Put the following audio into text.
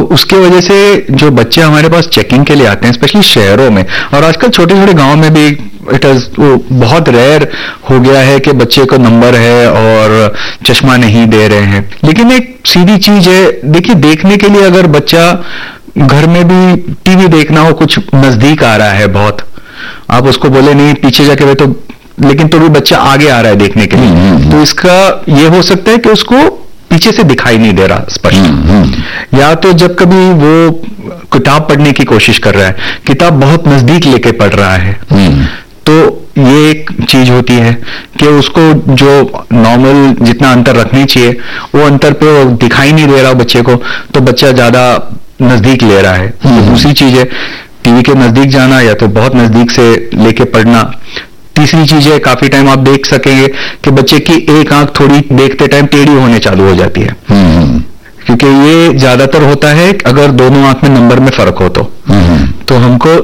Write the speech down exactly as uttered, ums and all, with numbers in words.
उसके वजह से जो बच्चे हमारे पास चेकिंग के लिए आते हैं, स्पेशली शहरों में, और आजकल छोटे छोटे गांव में भी इट इज बहुत रेयर हो गया है कि बच्चे को नंबर है और चश्मा नहीं दे रहे हैं। लेकिन एक सीधी चीज है, देखिए, देखने के लिए अगर बच्चा घर में भी टीवी देखना हो, कुछ नजदीक आ रहा है बहुत, आप उसको बोले नहीं पीछे जाके वे, तो लेकिन तो भी बच्चा आगे आ रहा है देखने के लिए, तो इसका ये हो सकता है कि उसको पीछे से दिखाई नहीं दे रहा स्पष्ट, या तो जब कभी वो किताब पढ़ने की कोशिश कर रहा है, किताब बहुत नजदीक लेके पढ़ रहा है, तो ये एक चीज होती है कि उसको जो नॉर्मल जितना अंतर रखनी चाहिए वो अंतर पे वो दिखाई नहीं दे रहा बच्चे को, तो बच्चा ज्यादा नजदीक ले रहा है। तो दूसरी चीज है टीवी के नजदीक जाना या तो बहुत नजदीक से लेके पढ़ना। तीसरी चीज है, काफी टाइम आप देख सकेंगे कि बच्चे की एक आंख थोड़ी देखते टाइम टेढ़ी होने चालू हो जाती है, क्योंकि ये ज्यादातर होता है अगर दोनों आंख में नंबर में फर्क हो तो तो हमको